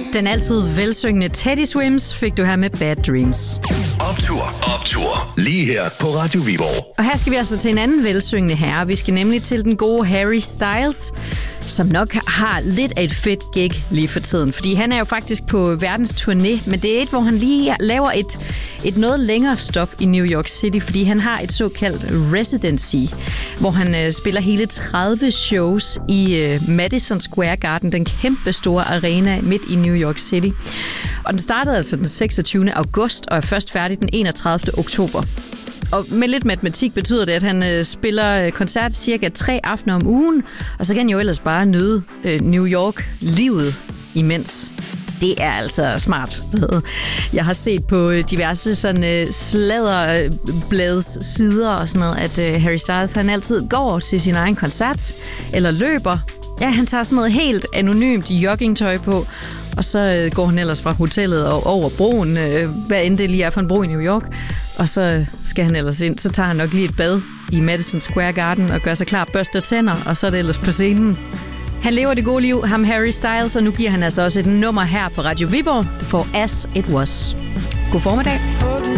Den altid velsyngende Teddy Swims fik du her med Bad Dreams. Optur. Lige her på Radio Viborg. Og her skal vi altså til en anden velsyngende herre. Vi skal nemlig til den gode Harry Styles, som nok har lidt af et fedt gig lige for tiden. Fordi han er jo faktisk på verdens turné, men det er et, hvor han lige laver et noget længere stop i New York City, fordi han har et såkaldt residency, hvor han spiller hele 30 shows i Madison Square Garden, den kæmpe store arena midt i New York City. Og den startede altså den 26. august og er først færdig den 31. oktober. Og med lidt matematik betyder det, at han spiller koncert cirka 3 aftener om ugen, og så kan han jo ellers bare nyde New York-livet imens. Det er altså smart. Jeg har set på diverse sådan sladderbladets sider og sådan noget, at Harry Styles han altid går til sin egen koncert eller løber. Ja, han tager sådan noget helt anonymt joggingtøj på, og så går han ellers fra hotellet og over broen, hvad end det lige er for en bro i New York, og så skal han ellers ind. Så tager han nok lige et bad i Madison Square Garden og gør sig klar, børster tænder, og så er det ellers på scenen. Han lever det gode liv, ham Harry Styles, og nu giver han altså også et nummer her på Radio Viborg. Du får As It Was. God formiddag.